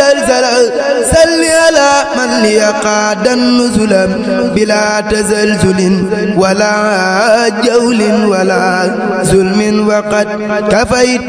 زلزل صل على من ليقاد النزل بلا تزلزل ولا جول ولا ظلم وقد كفيت